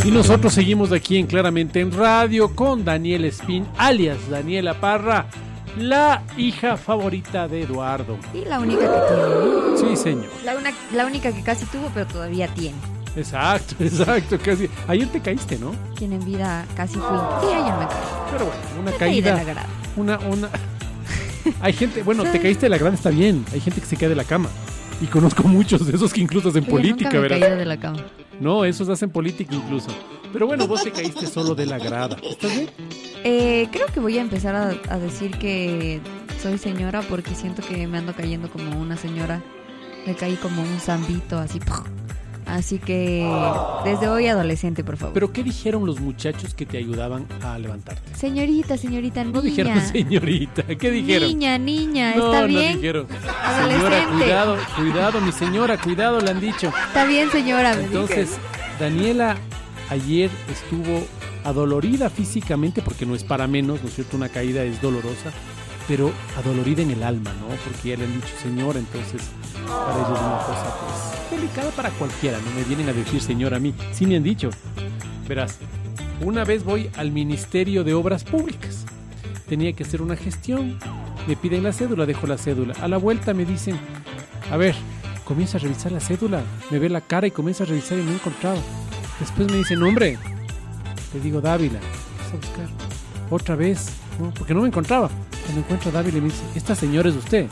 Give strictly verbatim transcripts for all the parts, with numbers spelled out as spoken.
Y nosotros seguimos aquí en Claramente en Radio con Daniela Espín, alias Daniela Parra, la hija favorita de Eduardo. Y la única que tiene. Sí, señor. La, una, la única que casi tuvo, pero todavía tiene. Exacto, exacto, casi. Ayer te caíste, ¿no? Quien en vida casi fui. Sí, ayer me caí. Pero bueno, una me caída. Caí de la grada. Una, una. Hay gente, bueno, te caíste de la grada, está bien. Hay gente que se cae de la cama. Y conozco muchos de esos que incluso hacen Oye, política, nunca me ¿verdad? he caído de la cama. No, esos hacen política incluso. Pero bueno, vos te caíste solo de la grada. ¿Estás bien? Eh, creo que voy a empezar a, a decir que soy señora porque siento que me ando cayendo como una señora. Me caí como un zambito, así. Así que desde hoy adolescente, por favor. ¿Pero qué dijeron los muchachos que te ayudaban a levantarte? Señorita, señorita, niña. No dijeron señorita, ¿qué dijeron? Niña, niña, no, ¿está bien? No dijeron. Adolescente. Señora, cuidado, cuidado, mi señora, cuidado, le han dicho. Está bien, señora. Me Entonces, dije. Daniela ayer estuvo adolorida físicamente, porque no es para menos, ¿no es cierto? Una caída es dolorosa, pero adolorida en el alma, ¿no? Porque ya le han dicho señora, entonces para ellos es una cosa pues delicada para cualquiera, no me vienen a decir señora a mí, sí me han dicho. Verás, una vez voy al Ministerio de Obras Públicas, tenía que hacer una gestión, me piden la cédula, dejo la cédula, a la vuelta me dicen, a ver, comienza a revisar la cédula, me ve la cara y comienza a revisar y no he encontrado. Después me dicen, hombre, le digo Dávila, ¿qué vas a buscar? Otra vez, ¿no? Porque no me encontraba. Cuando encuentro a Dávila me dice, ¿esta señora es usted?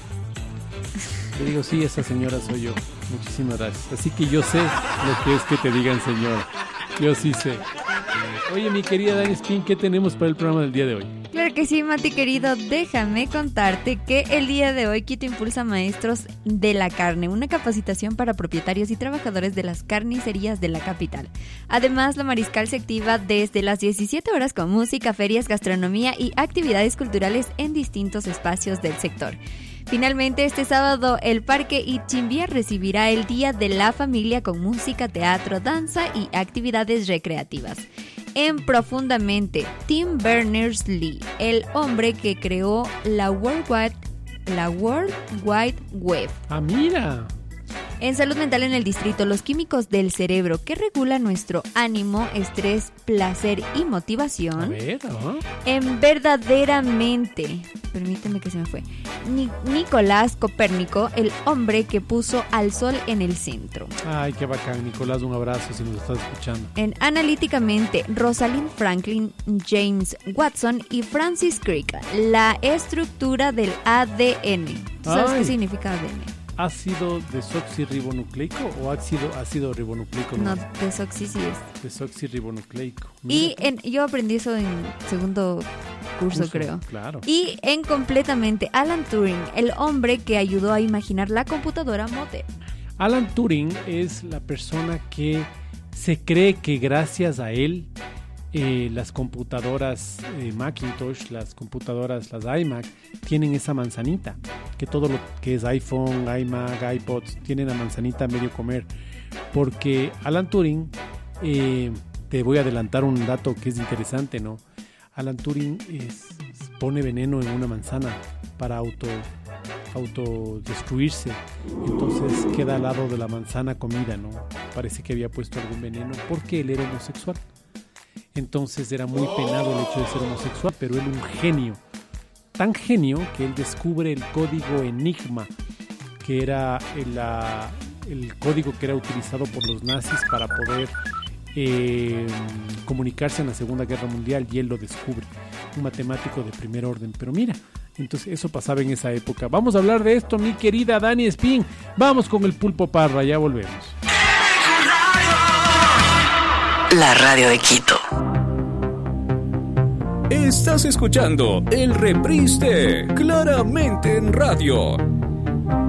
Le digo, sí, esa señora soy yo. Muchísimas gracias. Así que yo sé lo que es que te digan señora. Yo sí sé. Oye, mi querida Dani Espín, ¿qué tenemos para el programa del día de hoy? Claro que sí, Mati querido, déjame contarte que el día de hoy Quito impulsa Maestros de la Carne, una capacitación para propietarios y trabajadores de las carnicerías de la capital. Además, la Mariscal se activa desde las diecisiete horas con música, ferias, gastronomía y actividades culturales en distintos espacios del sector. Finalmente, este sábado, el Parque Ichimbia recibirá el Día de la Familia con música, teatro, danza y actividades recreativas. En Profundamente, Tim Berners-Lee, el hombre que creó la World Wide, la World Wide Web. Ah, mira. En Salud Mental en el Distrito, los químicos del cerebro que regulan nuestro ánimo, estrés, placer y motivación. A ver, ¿no? En Verdaderamente, permíteme que se me fue, Ni- Nicolás Copérnico, el hombre que puso al sol en el centro. Ay, qué bacán, Nicolás, un abrazo si nos estás escuchando. En Analíticamente, Rosalind Franklin, James Watson y Francis Crick, la estructura del A D N. ¿Tú sabes Ay. qué significa A D N? ¿Ácido desoxirribonucleico o ácido ácido ribonucleico? No, nomás? desoxi sí es. Desoxirribonucleico. Y en, yo aprendí eso en segundo curso, Curso, creo. Claro. Y en Completamente, Alan Turing, el hombre que ayudó a imaginar la computadora moderna. Alan Turing es la persona que se cree que gracias a él eh, las computadoras eh, Macintosh, las computadoras, las iMac, tienen esa manzanita, que todo lo que es iPhone, iMac, iPods, tienen la manzanita a medio comer, porque Alan Turing, eh, te voy a adelantar un dato que es interesante, ¿no? Alan Turing es, pone veneno en una manzana para auto autodestruirse, entonces queda al lado de la manzana comida, ¿no? Parece que había puesto algún veneno porque él era homosexual, entonces era muy penado el hecho de ser homosexual, pero él un genio, tan genio que él descubre el código Enigma, que era el, la, el código que era utilizado por los nazis para poder eh, comunicarse en la Segunda Guerra Mundial, y él lo descubre, un matemático de primer orden. Pero mira, entonces eso pasaba en esa época. Vamos a hablar de esto, mi querida Dani Espín. Vamos con el Pulpo Parra, ya volvemos. La radio de Quito. Estás escuchando el reprise de Claramente en Radio.